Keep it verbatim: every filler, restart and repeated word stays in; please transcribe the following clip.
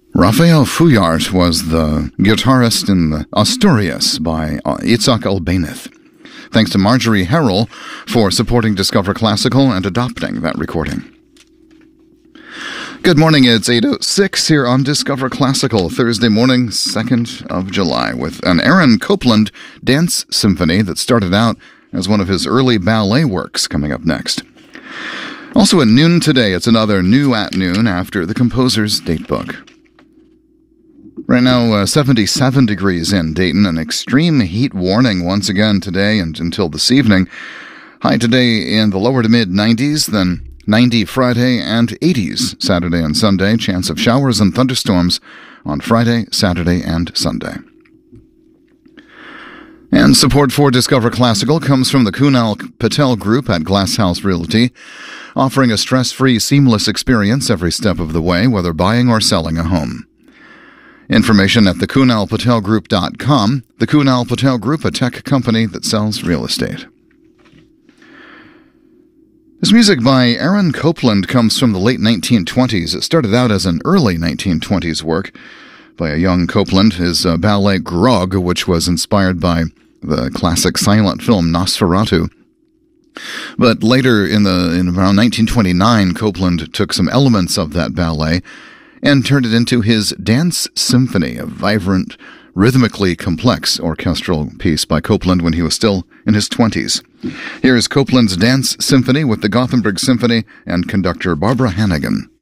Rafael Fuyart was the guitarist in the Asturias by Itzhak Albéniz. Thanks to Marjorie Harrell for supporting Discover Classical and adopting that recording. Good morning, it's eight oh six here on Discover Classical, Thursday morning, second of July, with an Aaron Copland dance symphony that started out as one of his early ballet works coming up next. Also at noon today, it's another New at Noon after the composer's datebook. Right now, uh, seventy-seven degrees in Dayton, an extreme heat warning once again today and until this evening. High today in the lower to mid nineties, then ninety Friday and eighties Saturday and Sunday. Chance of showers and thunderstorms on Friday, Saturday, and Sunday. And support for Discover Classical comes from the Kunal Patel Group at Glass House Realty, offering a stress-free, seamless experience every step of the way, whether buying or selling a home. Information at the kunal patel group dot com. The Kunal Patel Group, a tech company that sells real estate. This music by Aaron Copland comes from the late nineteen twenties. It started out as an early nineteen twenties work by a young Copland, his uh, ballet Grog, which was inspired by the classic silent film Nosferatu. But later, in the in around nineteen twenty-nine, Copland took some elements of that ballet and turned it into his Dance Symphony, a vibrant, rhythmically complex orchestral piece by Copland when he was still in his twenties. Here is Copland's Dance Symphony with the Gothenburg Symphony and conductor Barbara Hannigan.